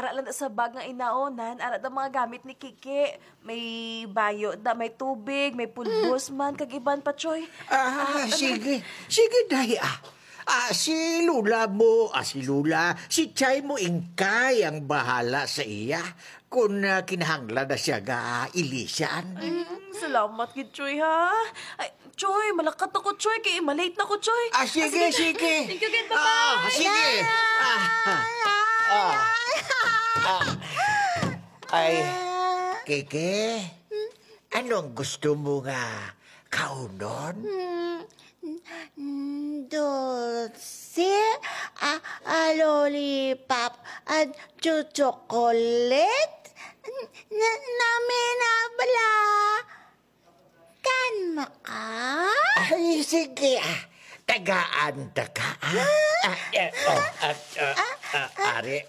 wala lang sa bag nga inaonan, arat ang mga gamit ni Kiki. May bayo, may tubig, may pulbos man, kagiban pa, Choy. Sige. Sige, dahi, si Lula, si Chay mo ingkay ang bahala sa iya kung kinahanglan na siya ilisan. Salamat, gid, Choy, ha? Ay, Choy, malakat ako, Choy, kaya malate na ko, Choy. Sige. Thank you, again, bye-bye. Sige. Ay, Kiki, anong gusto mo nga kaunon? Dulce, lollipop, at chocolate. Naminabla. Kan maka? Ay, sige, tagaan ka, Ari,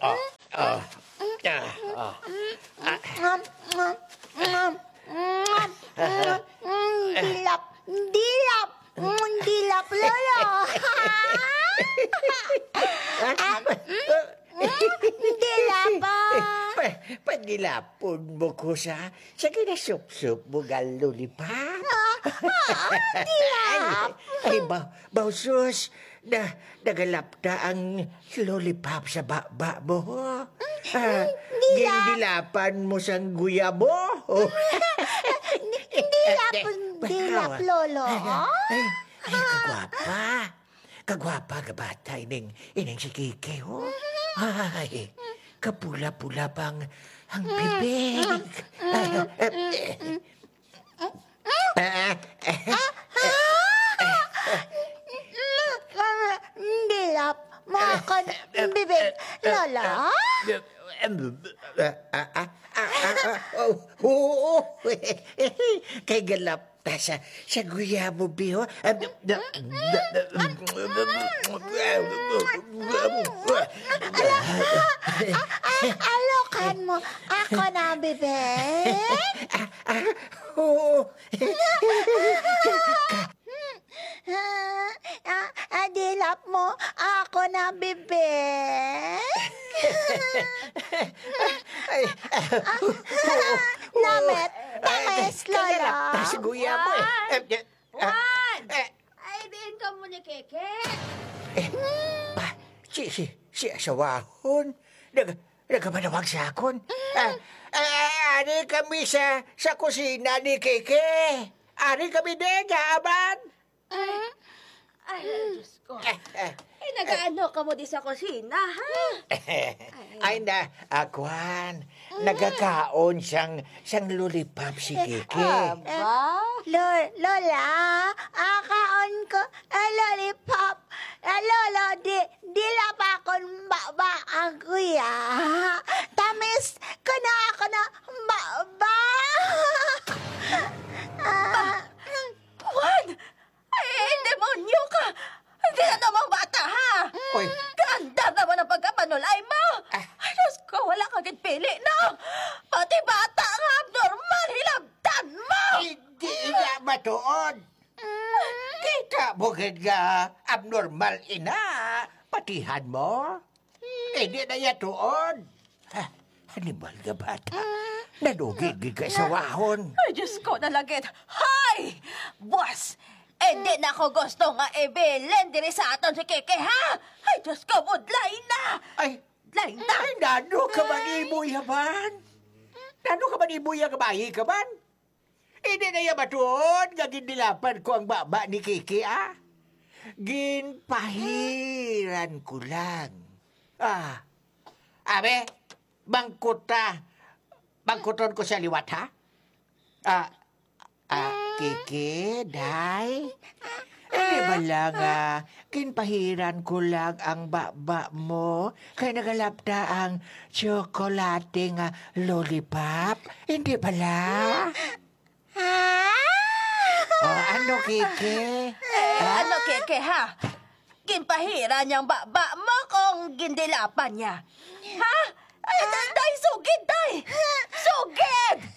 Dilap, lolo. Dilap. Padilapon mo ko sa kinasup-sup mo nga lollipop. Dilap. Ay, bausos, nagalap na ang lollipop sa baba mo. Gindilapan mo sa guya mo. Dilap, lolo. Ay, kagwapa. Kagwapa ka bata, ining si Kiki, ho. Ay, kapula-pula pang ang bibig. Dilap, makan bibig, lola. Oo. Kay galap ta sa guya mo, biho. Alokan mo, ako na bibig. Oo. Dilap mo, ako na bibig. Ay, Namit, tamis, lola. sa guya mo, Juan! Ay, diin ka mo ni Keke. Si asawahon. Nagamanawag sa akon. Ari kami sa kusina ni Keke. Ari kami nega, aban. Ay, Diyos ko. Ay, nag-ano ka mo di sa kusina, ha? Ay na, Akwan. Nagkakaon siyang lollipop si Keke. Aba? Lola, akaon ko lollipop. Lolo, dilap akong baba ang kuya. Tamis ko na ako na baba. Juan! Ay, demonyo ka! Hindi na namang bata, ha? Oy. Ganda naman ang pagkapanulay mo! Ay, Diyos ko, wala kagit pili, no? Pati bata ang abnormal, hilabdan mo! Hindi nga matuod. Kita mo nga abnormal ina. Patihan mo. Hindi na yatuod. Hanimal nga bata. Nadugigig ka sa wahon. Ay, Diyos ko, nalagit. Hay! Boss! Hindi na ako gusto nga ibilin diri sa aton si Keke, ha? Ay, Diyos ko, budlay na! Ay, Budlay na! nano ka man ibuya man? Nano ka man ibuya ka bayi ka man? Hindi na yan matuod nga gindilapan ko ang baba ni Kiki, Ginpahiran ko lang. Abe, bangkuton ko sa liwat, ha? Kiki, day? Hindi ba lang, kinpahiran ko lang ang baba mo kaya nagalap na ang tsokolate nga lollipop? Hindi ba lang? Ano, Kiki? Ano, Keke, ha? Ginpahira niyang baba mo kung gindilapan niya. Ha? Ay, day, sugid, day! Sugid!